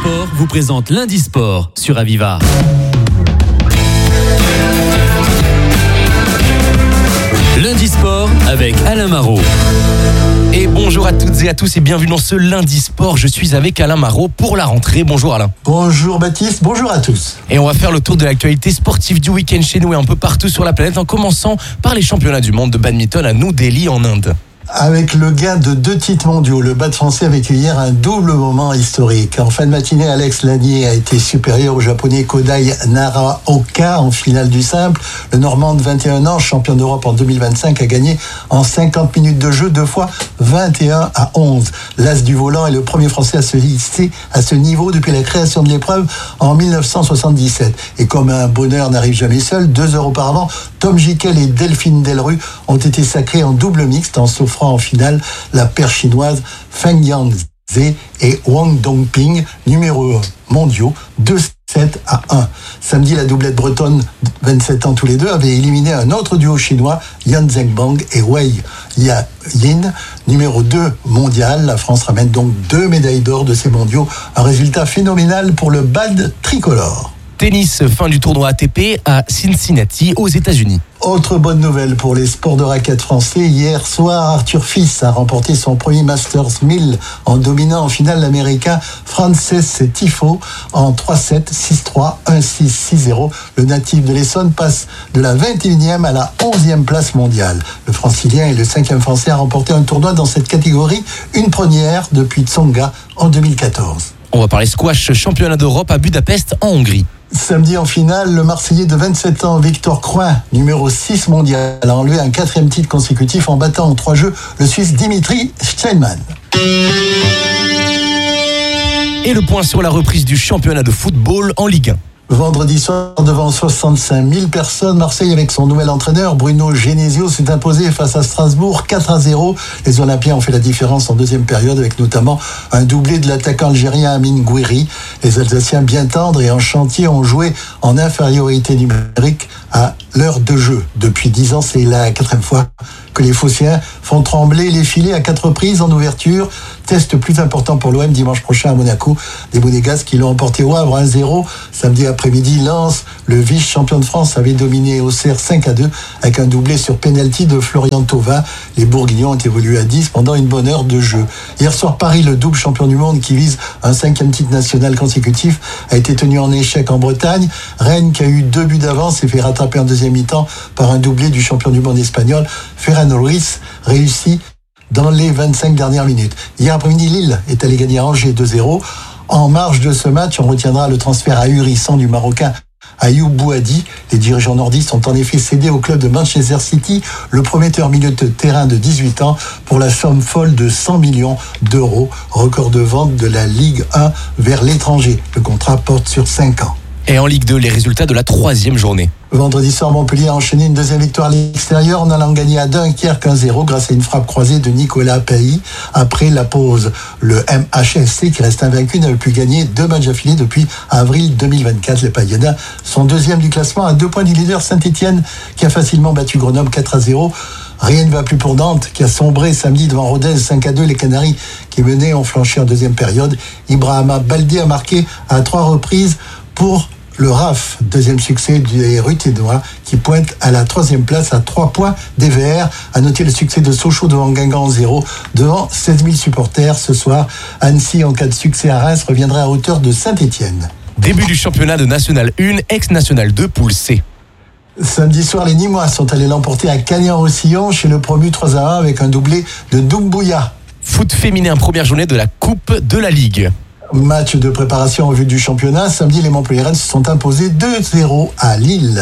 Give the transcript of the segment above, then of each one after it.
Sport vous présente Lundi Sport sur Aviva. Lundi Sport avec Alain Marot. Et bonjour à toutes et à tous et bienvenue dans ce Lundi Sport. Je suis avec Alain Marot pour la rentrée. Bonjour Alain. Bonjour Baptiste, bonjour à tous. Et on va faire le tour de l'actualité sportive du week-end chez nous et un peu partout sur la planète en commençant par les championnats du monde de badminton à New Delhi en Inde. Avec le gain de 2 titres mondiaux, le bad français a vécu hier un double moment historique. En fin de matinée, Alex Lanier a été supérieur au japonais Kodai Naraoka en finale du simple. Le Normand de 21 ans, champion d'Europe en 2025, a gagné en 50 minutes de jeu 2 fois 21-11. L'as du volant est le premier français à se hisser à ce niveau depuis la création de l'épreuve en 1977. Et comme un bonheur n'arrive jamais seul, 2 heures auparavant, Tom Jikel et Delphine Delru ont été sacrés en double mixte en s'offrant en finale la paire chinoise Feng Yangze et Wang Dongping, numéro mondiaux, 2-7-1. Samedi, la doublette bretonne, 27 ans tous les deux, avait éliminé un autre duo chinois, Yan Zhengbang et Wei Yin, numéro 2 mondial. La France ramène donc 2 médailles d'or de ces mondiaux, un résultat phénoménal pour le bad tricolore. Tennis, fin du tournoi ATP à Cincinnati aux États-Unis. Autre bonne nouvelle pour les sports de raquettes français. Hier soir, Arthur Fils a remporté son premier Masters 1000 en dominant en finale l'Américain Frances Tiafoe en 3-7, 6-3, 1-6, 6-0. Le natif de l'Essonne passe de la 21e à la 11e place mondiale. Le Francilien est le 5e Français à remporter un tournoi dans cette catégorie, une première depuis Tsonga en 2014. On va parler squash, championnat d'Europe à Budapest en Hongrie. Samedi en finale, le Marseillais de 27 ans, Victor Crouin, numéro 6 mondial, a enlevé un 4e titre consécutif en battant en 3 jeux le Suisse Dimitri Steinmann. Et le point sur la reprise du championnat de football en Ligue 1. Vendredi soir, devant 65 000 personnes, Marseille, avec son nouvel entraîneur, Bruno Genesio, s'est imposé face à Strasbourg 4-0. Les Olympiens ont fait la différence en deuxième période, avec notamment un doublé de l'attaquant algérien Amine Gouiri. Les Alsaciens, bien tendres et en chantier, ont joué en infériorité numérique à l'heure de jeu. Depuis 10 ans, c'est la 4e fois que les Phocéens font trembler les filets à 4 reprises en ouverture. Test plus important pour l'OM dimanche prochain à Monaco. Des Monégasques qui l'ont emporté au Havre 1-0. Samedi après-midi, Lens, le vice-champion de France, avait dominé Auxerre 5-2 avec un doublé sur pénalty de Florian Thauvin. Les Bourguignons ont évolué à 10 pendant une bonne heure de jeu. Hier soir, Paris, le double champion du monde qui vise un 5e titre national consécutif, a été tenu en échec en Bretagne. Rennes, qui a eu 2 buts d'avance, s'est fait rattraper en deuxième mi-temps par un doublé du champion du monde espagnol, Ferran Ruiz, réussi dans les 25 dernières minutes. Hier après-midi, Lille est allé gagner à Angers 2-0. En marge de ce match, on retiendra le transfert ahurissant du Marocain Ayoub Bouhadi. Les dirigeants nordistes ont en effet cédé au club de Manchester City le prometteur milieu de terrain de 18 ans pour la somme folle de 100 millions d'euros, record de vente de la Ligue 1 vers l'étranger. Le contrat porte sur 5 ans. Et en Ligue 2, les résultats de la 3e journée. Vendredi soir, Montpellier a enchaîné une 2e victoire à l'extérieur en allant gagner à Dunkerque 1-0 grâce à une frappe croisée de Nicolas Pailly. Après la pause, le MHSC, qui reste invaincu, n'avait plus gagné 2 matchs affilés depuis avril 2024. Les Payadins sont 2e du classement à 2 points du leader Saint-Etienne, qui a facilement battu Grenoble 4-0. Rien ne va plus pour Nantes, qui a sombré samedi devant Rodez 5-2. Les Canaries, qui menaient, ont flanché en 2e période. Ibrahima Baldé a marqué à 3 reprises pour le RAF, 2e succès des Ruténois, qui pointe à la 3e place à 3 points des Verts. À noter le succès de Sochaux devant Guingamp 0, devant 16 000 supporters. Ce soir, Annecy, en cas de succès à Reims, reviendra à hauteur de Saint-Etienne. Début du championnat de National 1, ex-National 2, poule C. Samedi soir, les Nîmois sont allés l'emporter à Cagnan-Roussillon chez le promu 3-1 avec un doublé de Doumbouya. Foot féminin, première journée de la Coupe de la Ligue. Match de préparation en vue du championnat. Samedi, les Montpelliéraines se sont imposés 2-0 à Lille.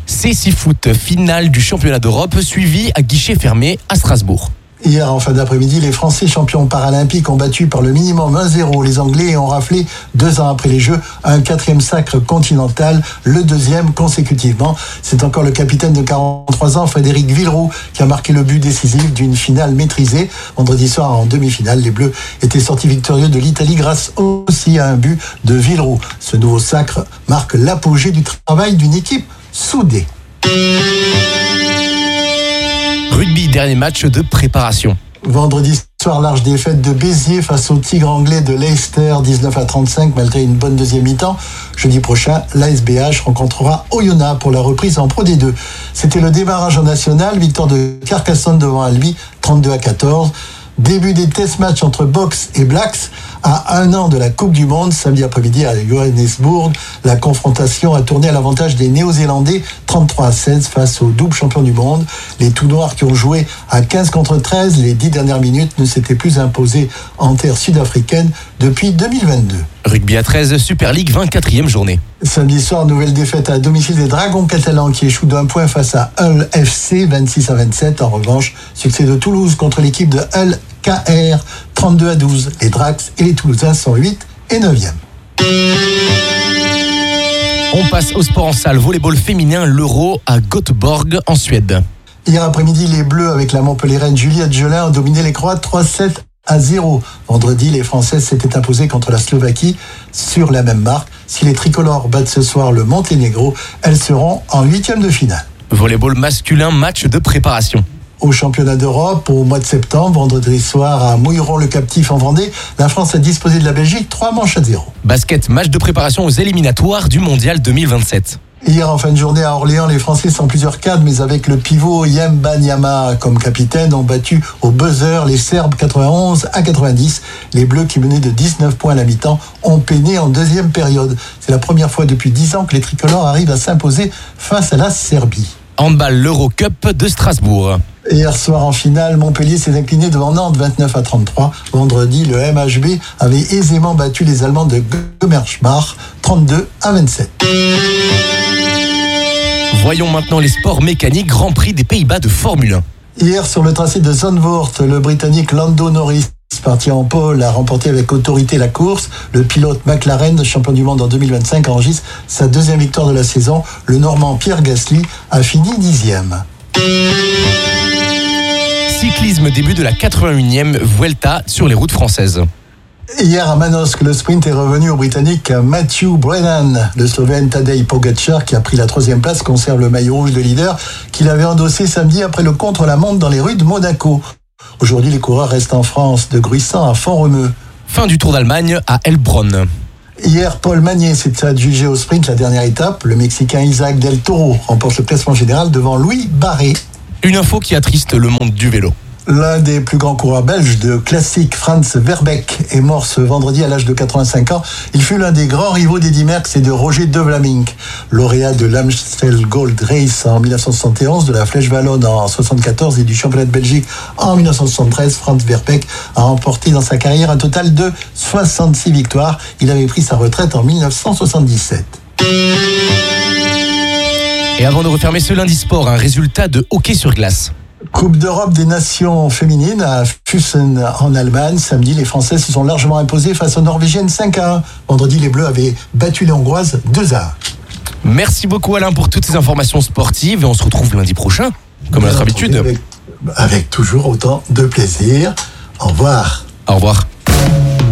C6 Foot, finale du championnat d'Europe, suivi à guichet fermé à Strasbourg. Hier, en fin d'après-midi, les Français champions paralympiques ont battu par le minimum 1-0 les Anglais et ont raflé 2 ans après les Jeux un 4e sacre continental, le 2e consécutivement. C'est encore le capitaine de 43 ans, Frédéric Villeroux, qui a marqué le but décisif d'une finale maîtrisée. Vendredi soir, en demi-finale, les Bleus étaient sortis victorieux de l'Italie grâce aussi à un but de Villeroux. Ce nouveau sacre marque l'apogée du travail d'une équipe soudée. Rugby, dernier match de préparation. Vendredi soir, large défaite de Béziers face au Tigre anglais de Leicester, 19-35, malgré une bonne deuxième mi-temps. Jeudi prochain, l'ASBH rencontrera Oyonnax pour la reprise en Pro D2. C'était le démarrage en national, victoire de Carcassonne devant Albi, 32-14. Début des test matchs entre Box et Blacks à 1 an de la Coupe du Monde. Samedi après-midi à Johannesburg, la confrontation a tourné à l'avantage des Néo-Zélandais, 33-16 face aux doubles champions du monde. Les tout noirs qui ont joué à 15 contre 13 les 10 dernières minutes ne s'étaient plus imposés en terre sud-africaine depuis 2022. Rugby à 13, Super League, 24e journée. Samedi soir, nouvelle défaite à domicile des Dragons catalans qui échouent d'1 point face à Hull FC, 26-27. En revanche, succès de Toulouse contre l'équipe de Hull KR, 32-12. Les Drax et les Toulousains sont 8 et 9e. On passe au sport en salle, volleyball féminin, l'Euro à Göteborg en Suède. Hier après-midi, les Bleus avec la Montpelliéraine Juliette Jolin ont dominé les Croates 3-7-0. Vendredi, les Françaises s'étaient imposées contre la Slovaquie sur la même marque. Si les tricolores battent ce soir le Monténégro, elles seront en 8e de finale. Volleyball masculin, match de préparation. Au championnat d'Europe, au mois de septembre, vendredi soir à Mouilleron-le-Captif en Vendée, la France a disposé de la Belgique 3-0. Basket, match de préparation aux éliminatoires du Mondial 2027. Hier, en fin de journée à Orléans, les Français sans plusieurs cadres, mais avec le pivot Yemba Nyama comme capitaine, ont battu au buzzer les Serbes 91-90. Les Bleus, qui menaient de 19 points à la mi-temps, ont peiné en deuxième période. C'est la première fois depuis 10 ans que les tricolores arrivent à s'imposer face à la Serbie. Handball, l'Eurocup de Strasbourg. Hier soir en finale, Montpellier s'est incliné devant Nantes 29-33. Vendredi, le MHB avait aisément battu les Allemands de Gummersbach 32-27. Voyons maintenant les sports mécaniques, Grand Prix des Pays-Bas de Formule 1. Hier, sur le tracé de Zandvoort, le Britannique Lando Norris, parti en pole, a remporté avec autorité la course. Le pilote McLaren, champion du monde en 2025, enregistre sa deuxième victoire de la saison. Le Normand Pierre Gasly a fini 10e. Cyclisme, début de la 81e Vuelta sur les routes françaises. Hier à Manosque, le sprint est revenu au Britannique Matthew Brennan. Le Slovène Tadej Pogačar, qui a pris la 3e place, conserve le maillot rouge de leader qu'il avait endossé samedi après le contre-la-montre dans les rues de Monaco. Aujourd'hui, les coureurs restent en France, de Gruissant à Font-Romeu. Fin du Tour d'Allemagne à Heilbronn. Hier, Paul Magnier s'est adjugé au sprint la dernière étape. Le Mexicain Isaac Del Toro remporte le classement général devant Louis Barré. Une info qui attriste le monde du vélo. L'un des plus grands coureurs belges de classique, Frans Verbeek, est mort ce vendredi à l'âge de 85 ans. Il fut l'un des grands rivaux d'Eddy Merckx et de Roger De Vlamingh. Lauréat de l'Amstel Gold Race en 1971, de la Flèche Wallonne en 1974 et du championnat de Belgique en 1973, Frans Verbeek a remporté dans sa carrière un total de 66 victoires. Il avait pris sa retraite en 1977. Et avant de refermer ce lundi sport, un résultat de hockey sur glace. Coupe d'Europe des nations féminines à Füssen en Allemagne. Samedi, les Françaises se sont largement imposées face aux Norvégiennes 5-1. Vendredi, les Bleus avaient battu les Hongroises 2-1. Merci beaucoup Alain pour toutes ces informations sportives et on se retrouve lundi prochain, comme à notre habitude. Avec toujours autant de plaisir. Au revoir. Au revoir.